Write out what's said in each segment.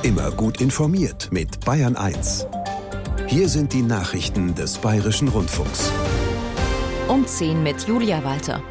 Immer gut informiert mit Bayern 1. Hier sind die Nachrichten des Bayerischen Rundfunks. Um 10 mit Julia Walter.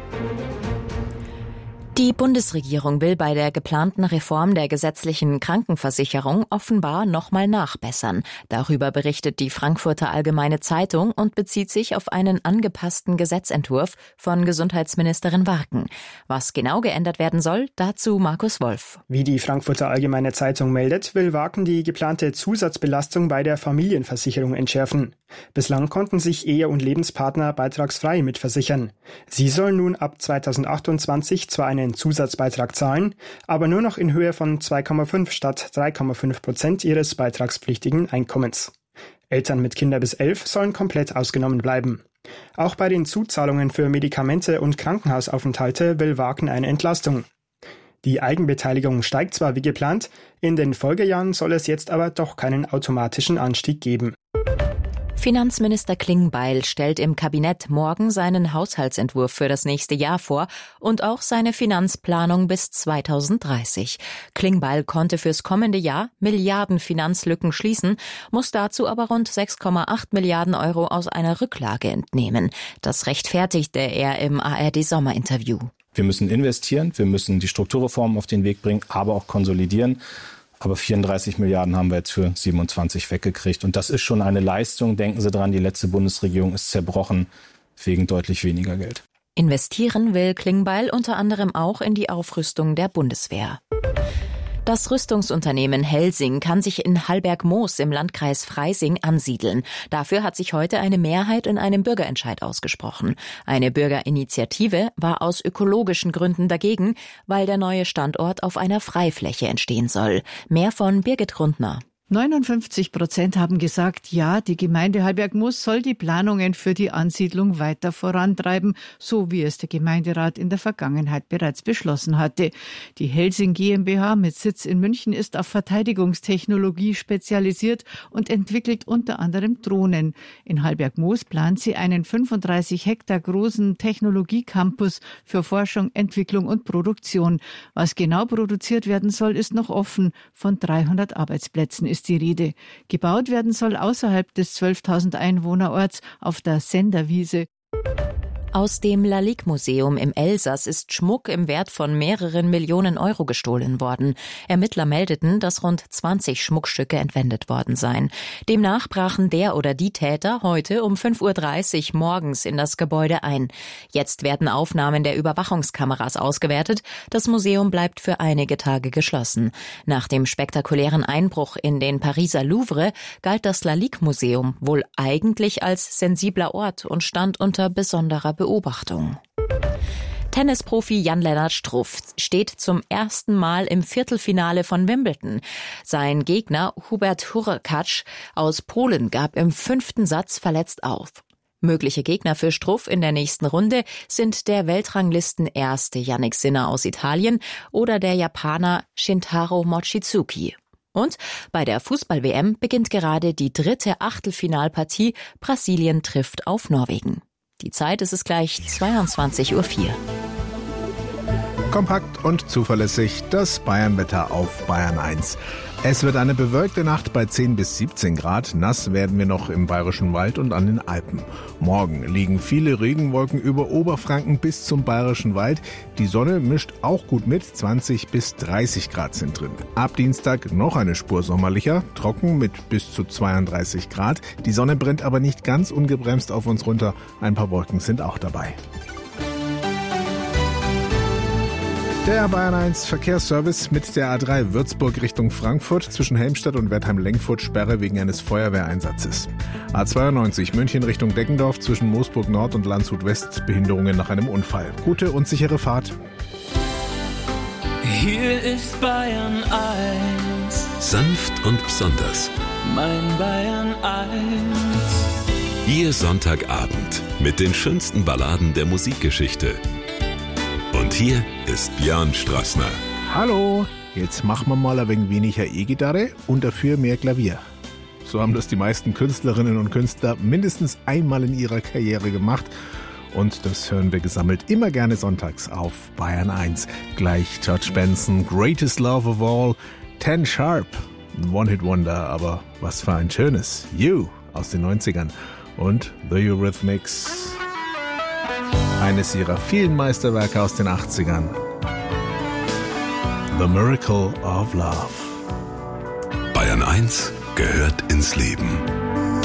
Die Bundesregierung will bei der geplanten Reform der gesetzlichen Krankenversicherung offenbar nochmal nachbessern. Darüber berichtet die Frankfurter Allgemeine Zeitung und bezieht sich auf einen angepassten Gesetzentwurf von Gesundheitsministerin Warken. Was genau geändert werden soll, dazu Markus Wolf. Wie die Frankfurter Allgemeine Zeitung meldet, will Warken die geplante Zusatzbelastung bei der Familienversicherung entschärfen. Bislang konnten sich Ehe- und Lebenspartner beitragsfrei mitversichern. Sie sollen nun ab 2028 zwar einen Zusatzbeitrag zahlen, aber nur noch in Höhe von 2,5 statt 3,5% ihres beitragspflichtigen Einkommens. Eltern mit Kindern bis 11 sollen komplett ausgenommen bleiben. Auch bei den Zuzahlungen für Medikamente und Krankenhausaufenthalte will Warken eine Entlastung. Die Eigenbeteiligung steigt zwar wie geplant, in den Folgejahren soll es jetzt aber doch keinen automatischen Anstieg geben. Klingbeil stellt im Kabinett morgen seinen Haushaltsentwurf für das nächste Jahr vor und auch seine Finanzplanung bis 2030. Klingbeil konnte fürs kommende Jahr Milliarden Finanzlücken schließen, muss dazu aber rund 6,8 Milliarden Euro aus einer Rücklage entnehmen. Das rechtfertigte er im ARD-Sommerinterview. Wir müssen investieren, wir müssen die Strukturreformen auf den Weg bringen, aber auch konsolidieren. Aber 34 Milliarden haben wir jetzt für 27 weggekriegt. Und das ist schon eine Leistung. Denken Sie dran, die letzte Bundesregierung ist zerbrochen wegen deutlich weniger Geld. Investieren will Klingbeil unter anderem auch in die Aufrüstung der Bundeswehr. Das Rüstungsunternehmen Helsing kann sich in Hallberg-Moos im Landkreis Freising ansiedeln. Dafür hat sich heute eine Mehrheit in einem Bürgerentscheid ausgesprochen. Eine Bürgerinitiative war aus ökologischen Gründen dagegen, weil der neue Standort auf einer Freifläche entstehen soll. Mehr von Birgit Grundner. 59% haben gesagt, ja, die Gemeinde Hallberg-Moos soll die Planungen für die Ansiedlung weiter vorantreiben, so wie es der Gemeinderat in der Vergangenheit bereits beschlossen hatte. Die Helsing GmbH mit Sitz in München ist auf Verteidigungstechnologie spezialisiert und entwickelt unter anderem Drohnen. In Hallberg-Moos plant sie einen 35 Hektar großen Technologiecampus für Forschung, Entwicklung und Produktion. Was genau produziert werden soll, ist noch offen. Von 300 Arbeitsplätzen ist die Rede. Gebaut werden soll außerhalb des 12.000 Einwohnerorts auf der Senderwiese. Aus dem Lalique-Museum im Elsass ist Schmuck im Wert von mehreren Millionen Euro gestohlen worden. Ermittler meldeten, dass rund 20 Schmuckstücke entwendet worden seien. Demnach brachen der oder die Täter heute um 5.30 Uhr morgens in das Gebäude ein. Jetzt werden Aufnahmen der Überwachungskameras ausgewertet. Das Museum bleibt für einige Tage geschlossen. Nach dem spektakulären Einbruch in den Pariser Louvre galt das Lalique-Museum wohl eigentlich als sensibler Ort und stand unter besonderer Beobachtung. Tennisprofi Jan-Lennart Struff steht zum ersten Mal im Viertelfinale von Wimbledon. Sein Gegner Hubert Hurkacz aus Polen gab im 5. Satz verletzt auf. Mögliche Gegner für Struff in der nächsten Runde sind der Weltranglisten-Erste Jannik Sinner aus Italien oder der Japaner Shintaro Mochizuki. Und bei der Fußball-WM beginnt gerade die 3. Achtelfinalpartie. Brasilien trifft auf Norwegen. Die Zeit ist es gleich 22.04 Uhr. Kompakt und zuverlässig das Bayernwetter auf Bayern 1. Es wird eine bewölkte Nacht bei 10 bis 17 Grad. Nass werden wir noch im Bayerischen Wald und an den Alpen. Morgen liegen viele Regenwolken über Oberfranken bis zum Bayerischen Wald. Die Sonne mischt auch gut mit, 20 bis 30 Grad sind drin. Ab Dienstag noch eine Spur sommerlicher, trocken mit bis zu 32 Grad. Die Sonne brennt aber nicht ganz ungebremst auf uns runter. Ein paar Wolken sind auch dabei. Der Bayern 1 Verkehrsservice mit der A3 Würzburg Richtung Frankfurt zwischen Helmstadt und Wertheim-Lenkfurt Sperre wegen eines Feuerwehreinsatzes. A92 München Richtung Deggendorf zwischen Moosburg Nord und Landshut West Behinderungen nach einem Unfall. Gute und sichere Fahrt. Hier ist Bayern 1. Sanft und besonders. Mein Bayern 1. Ihr Sonntagabend mit den schönsten Balladen der Musikgeschichte. Und hier ist Björn Strassner. Hallo, jetzt machen wir mal ein wenig weniger E-Gitarre und dafür mehr Klavier. So haben das die meisten Künstlerinnen und Künstler mindestens einmal in ihrer Karriere gemacht. Und das hören wir gesammelt immer gerne sonntags auf Bayern 1. Gleich George Benson, Greatest Love of All, 10 Sharp. ein One-Hit-Wonder, aber was für ein schönes. You aus den 90ern und The Eurythmics. Eines ihrer vielen Meisterwerke aus den 80ern. The Miracle of Love. Bayern 1 gehört ins Leben.